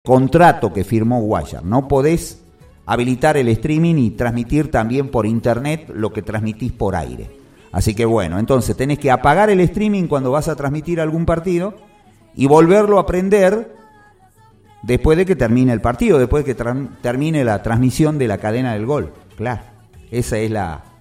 contrato que firmó Guayar. No podés habilitar el streaming y transmitir también por internet lo que transmitís por aire. Así que bueno, entonces tenés que apagar el streaming cuando vas a transmitir algún partido y volverlo a prender después de que termine el partido, después de que termine la transmisión de la cadena del gol. Claro, esa es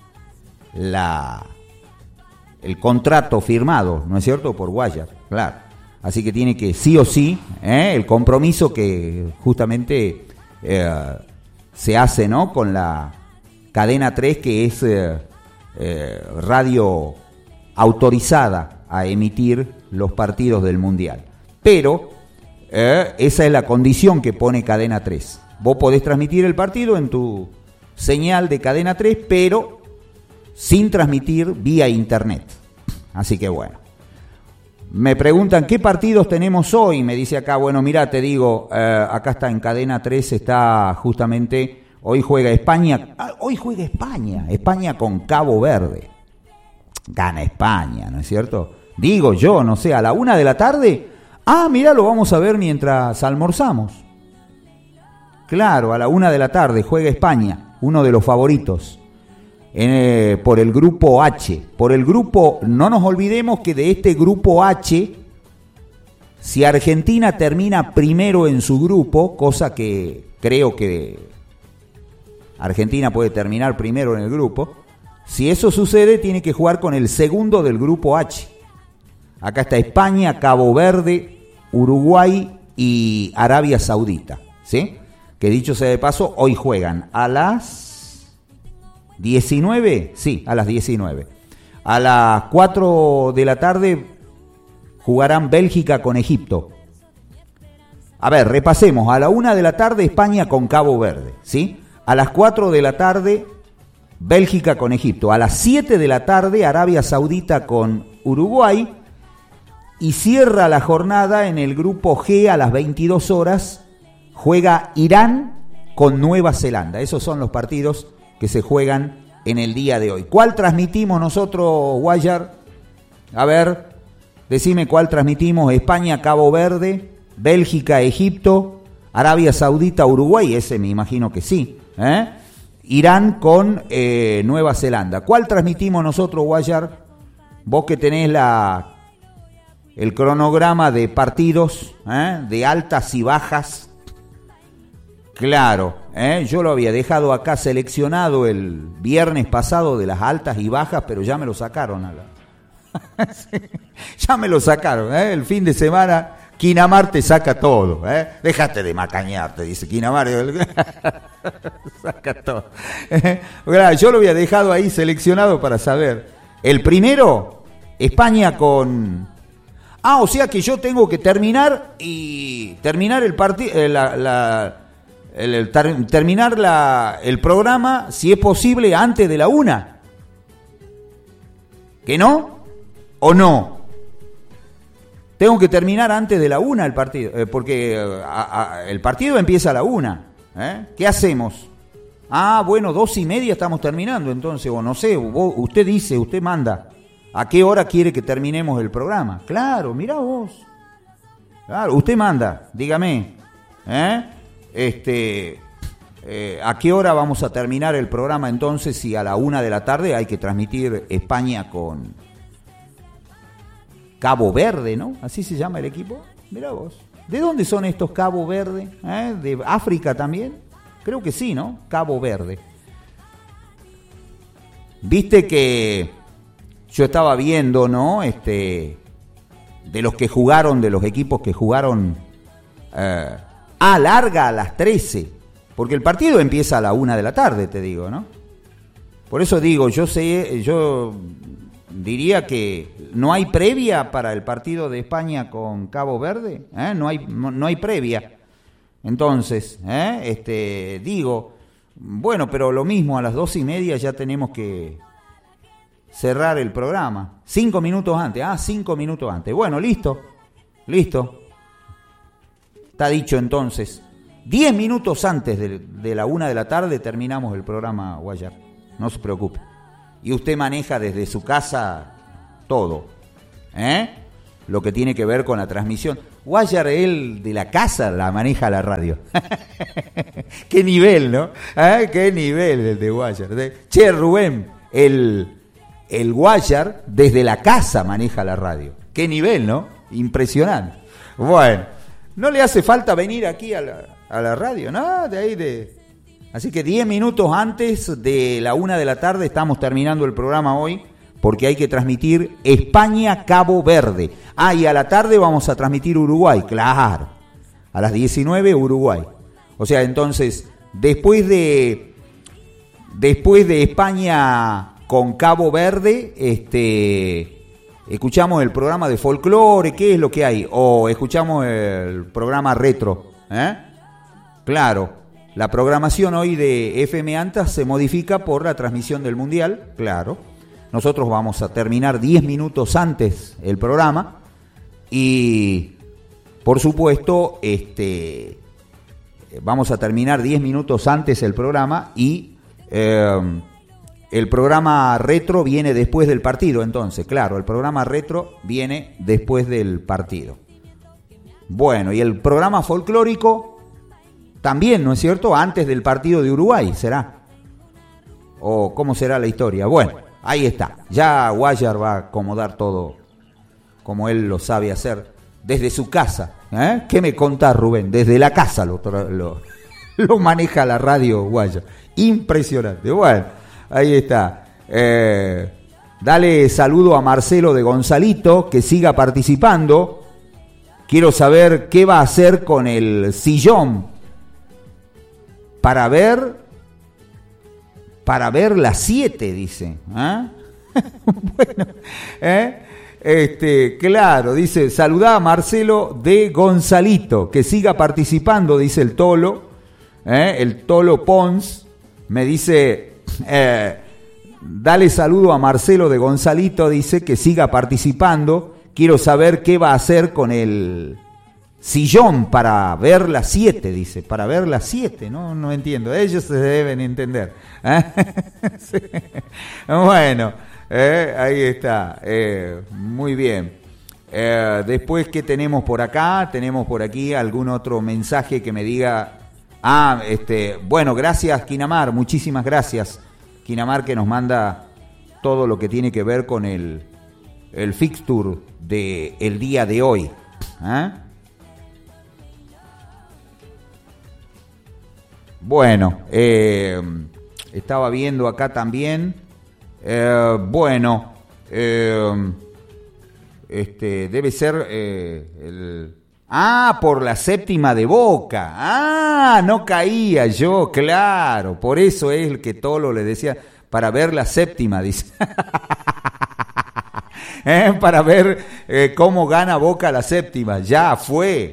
el contrato firmado, ¿no es cierto?, por Guayar, claro. Así que tiene que sí o sí, el compromiso que justamente se hace, ¿no?, con la cadena 3, que es radio autorizada a emitir los partidos del Mundial. Pero esa es la condición que pone cadena 3. Vos podés transmitir el partido en tu señal de cadena 3, pero sin transmitir vía internet. Así que bueno. Me preguntan, ¿qué partidos tenemos hoy? Me dice acá, bueno, mira, te digo, acá está en cadena 3, está justamente, hoy juega España, España con Cabo Verde. Gana España, ¿no es cierto? Digo yo, no sé, a la 1 de la tarde, mira, lo vamos a ver mientras almorzamos. Claro, a la 1 de la tarde juega España, uno de los favoritos. Por el grupo H. Por el grupo, no nos olvidemos que de este grupo H, si Argentina termina primero en su grupo, cosa que creo que Argentina puede terminar primero en el grupo, si eso sucede, tiene que jugar con el segundo del grupo H. Acá está España, Cabo Verde, Uruguay y Arabia Saudita, ¿sí? Que dicho sea de paso, hoy juegan a las 19, sí, a las 19. A las 4 de la tarde jugarán Bélgica con Egipto. A ver, repasemos. A la 1 de la tarde España con Cabo Verde, ¿sí? A las 4 de la tarde Bélgica con Egipto. A las 7 de la tarde Arabia Saudita con Uruguay. Y cierra la jornada en el grupo G a las 22 horas. Juega Irán con Nueva Zelanda. Esos son los partidos que se juegan en el día de hoy. ¿Cuál transmitimos nosotros, Guayar? A ver, decime cuál transmitimos. España, Cabo Verde, Bélgica, Egipto, Arabia Saudita, Uruguay, ese me imagino que sí. Irán con Nueva Zelanda. ¿Cuál transmitimos nosotros, Guayar? Vos que tenés el cronograma de partidos, de altas y bajas. Claro, yo lo había dejado acá seleccionado el viernes pasado de las altas y bajas, pero ya me lo sacaron. Sí, ya me lo sacaron, el fin de semana Quinamar te saca todo, déjate de macañar, te dice Quinamar, saca todo. Yo lo había dejado ahí seleccionado para saber. El primero, España con... o sea que yo tengo que terminar el partido, terminar el programa, si es posible, antes de la 1. ¿Que no? ¿O no? Tengo que terminar antes de la 1 el partido, porque el partido empieza a la 1. ¿Qué hacemos? Bueno, 2:30 estamos terminando, entonces, o no sé, usted dice, usted manda. ¿A qué hora quiere que terminemos el programa? Claro, mirá vos. Claro, usted manda, dígame. ¿A qué hora vamos a terminar el programa entonces si a la 1 de la tarde hay que transmitir España con Cabo Verde, ¿no? Así se llama el equipo. Mirá vos. ¿De dónde son estos Cabo Verde? ¿De África también? Creo que sí, ¿no? Cabo Verde. Viste que yo estaba viendo, ¿no? De los que jugaron, de los equipos que jugaron larga a las 13, porque el partido empieza a la 1 de la tarde, te digo, ¿no? Por eso digo, yo diría que no hay previa para el partido de España con Cabo Verde, no hay previa. Entonces, digo, bueno, pero lo mismo, a las 2:30 ya tenemos que cerrar el programa. 5 minutos antes, 5 minutos antes. Bueno, listo. Está dicho entonces. 10 minutos antes de la 1 de la tarde terminamos el programa, Guayar. No se preocupe. Y usted maneja desde su casa todo. lo que tiene que ver con la transmisión. Guayar, él de la casa la maneja la radio. Qué nivel, ¿no? Qué nivel el de Guayar. Che, Rubén, el Guayar desde la casa maneja la radio. Qué nivel, ¿no? Impresionante. Bueno, no le hace falta venir aquí a la radio, ¿no? De ahí Así que 10 minutos antes de la 1 de la tarde estamos terminando el programa hoy, porque hay que transmitir España-Cabo Verde. Y a la tarde vamos a transmitir Uruguay, claro. A las 19 Uruguay. O sea, entonces, después de España con Cabo Verde, escuchamos el programa de folclore, ¿qué es lo que hay? O escuchamos el programa retro, Claro, la programación hoy de FM Antas se modifica por la transmisión del Mundial, claro. Nosotros vamos a terminar 10 minutos antes el programa y, por supuesto, vamos a terminar 10 minutos antes el programa y el programa retro viene después del partido. Entonces, claro, el programa retro viene después del partido. Bueno, y el programa folclórico también, ¿no es cierto? Antes del partido de Uruguay, ¿será? ¿O cómo será la historia? Bueno. Ahí está, ya Guayar va a acomodar todo como él lo sabe hacer desde su casa. ¿Qué me contás, Rubén? Desde la casa lo maneja la radio Guayar. Impresionante. Bueno, ahí está. Dale saludo a Marcelo de Gonzalito, que siga participando. Quiero saber qué va a hacer con el sillón para ver las 7, dice. Bueno, claro, dice, saludá a Marcelo de Gonzalito, que siga participando, dice el Tolo Pons, me dice, dale saludo a Marcelo de Gonzalito, dice, que siga participando, quiero saber qué va a hacer con el sillón para ver las 7, dice, para ver las 7, no entiendo, ellos se deben entender. Sí. Bueno, ahí está, muy bien. Después, ¿qué tenemos por acá? Tenemos por aquí algún otro mensaje que me diga, bueno, gracias Kinamar, muchísimas gracias Kinamar, que nos manda todo lo que tiene que ver con el fixture del día de hoy. Bueno, estaba viendo acá también, debe ser por la séptima de Boca. No caía yo, claro, por eso es el que Tolo le decía, para ver la séptima, dice. Para ver cómo gana Boca la séptima. Ya fue.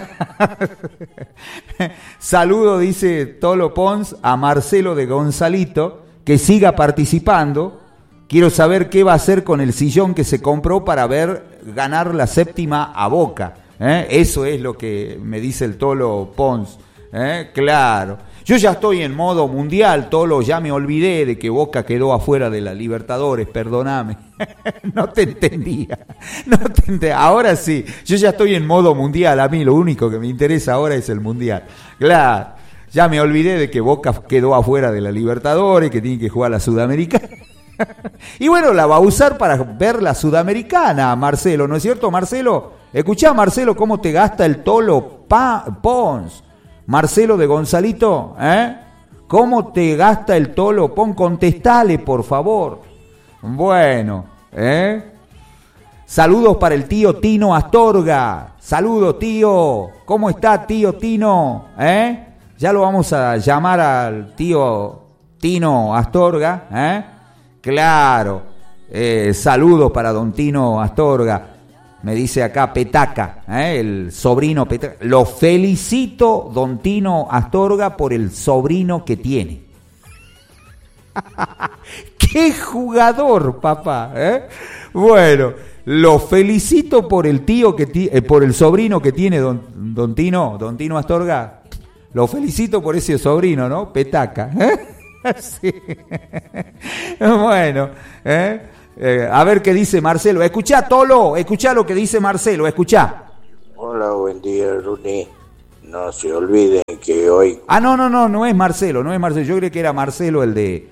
Saludo, dice Tolo Pons, a Marcelo de Gonzalito, que siga participando. Quiero saber qué va a hacer con el sillón que se compró para ver ganar la séptima a Boca. Eso es lo que me dice el Tolo Pons. Claro. Yo ya estoy en modo mundial, Tolo, ya me olvidé de que Boca quedó afuera de la Libertadores, perdóname. No te entendía. Ahora sí, yo ya estoy en modo mundial, a mí lo único que me interesa ahora es el mundial. Claro, ya me olvidé de que Boca quedó afuera de la Libertadores, que tiene que jugar la Sudamericana. Y bueno, la va a usar para ver la Sudamericana, Marcelo, ¿no es cierto, Marcelo? Escuchá, Marcelo, cómo te gasta el Tolo Pons. Marcelo de Gonzalito, ¿cómo te gasta el Tolo Pons? Contestale, por favor. Bueno, saludos para el tío Tino Astorga. Saludos, tío. ¿Cómo está, tío Tino? Ya lo vamos a llamar al tío Tino Astorga, Claro. Saludos para don Tino Astorga. Me dice acá Petaca, el sobrino Petaca. Lo felicito, don Tino Astorga, por el sobrino que tiene. ¡Qué jugador, papá! Bueno, lo felicito por el por el sobrino que tiene don Tino Astorga. Lo felicito por ese sobrino, ¿no? Petaca. Sí. Bueno, A ver qué dice Marcelo. Escuchá, Tolo, escuchá lo que dice Marcelo, escuchá. Hola, buen día, Runi. No se olviden que hoy... No es Marcelo, no es Marcelo. Yo creí que era Marcelo el de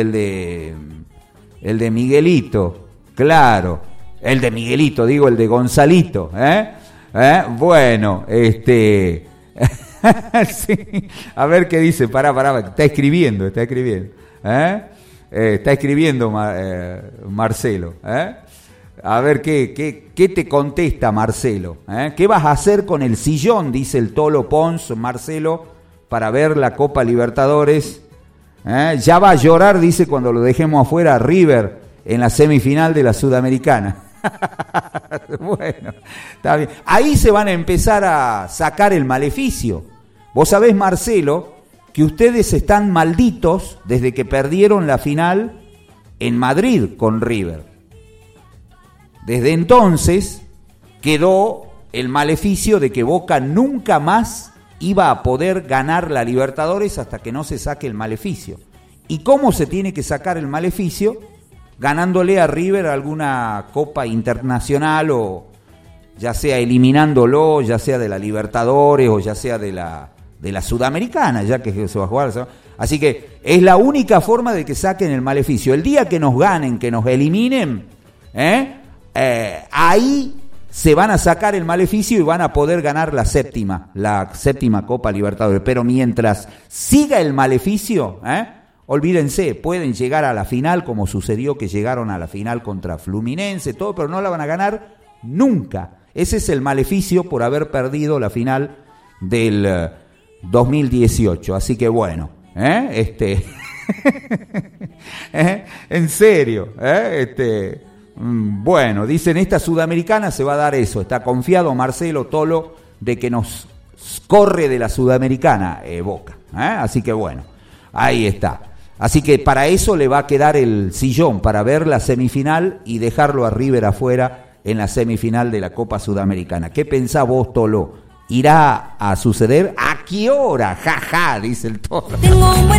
Miguelito, claro. El de Miguelito, digo, el de Gonzalito, Bueno, sí. A ver qué dice, pará, está escribiendo. Está escribiendo Marcelo, A ver qué te contesta Marcelo, ¿Qué vas a hacer con el sillón? Dice el Tolo Pons, Marcelo, para ver la Copa Libertadores. Ya va a llorar, dice, cuando lo dejemos afuera a River en la semifinal de la Sudamericana. Bueno, está bien. Ahí se van a empezar a sacar el maleficio. Vos sabés, Marcelo, que ustedes están malditos desde que perdieron la final en Madrid con River. Desde entonces quedó el maleficio de que Boca nunca más iba a poder ganar la Libertadores hasta que no se saque el maleficio. ¿Y cómo se tiene que sacar el maleficio? Ganándole a River alguna copa internacional, o ya sea eliminándolo, ya sea de la Libertadores o ya sea de la Sudamericana, ya que se va a jugar. Así que es la única forma de que saquen el maleficio. El día que nos ganen, que nos eliminen, ahí se van a sacar el maleficio y van a poder ganar la séptima Copa Libertadores. Pero mientras siga el maleficio, olvídense, pueden llegar a la final, como sucedió que llegaron a la final contra Fluminense, todo, pero no la van a ganar nunca. Ese es el maleficio por haber perdido la final del 2018. Así que bueno, en serio, bueno, dicen, esta Sudamericana se va a dar eso. Está confiado Marcelo Tolo de que nos corre de la Sudamericana Boca, así que bueno, ahí está. Así que para eso le va a quedar el sillón, para ver la semifinal y dejarlo a River afuera en la semifinal de la Copa Sudamericana. ¿Qué pensás vos, Tolo? ¿Irá a suceder? ¿A qué hora? Jaja, dice el Tolo.